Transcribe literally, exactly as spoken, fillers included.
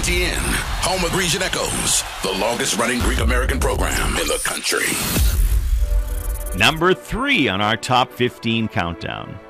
T N, home of Grecian Echoes, the longest-running Greek-American program in the country. Number three on our top fifteen countdown.